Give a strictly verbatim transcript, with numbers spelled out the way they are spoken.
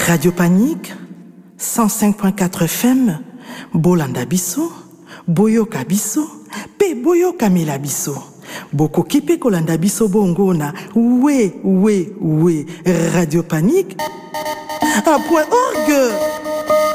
Radio Panique, cent cinq point quatre F M, Bolanda Bisso, Boyoka Bisso, Pe Boyoka Mela Bisso. Boko kipe kolanda biso bongona, ouais, ouais, ouais, Radio Panique, à point orgue.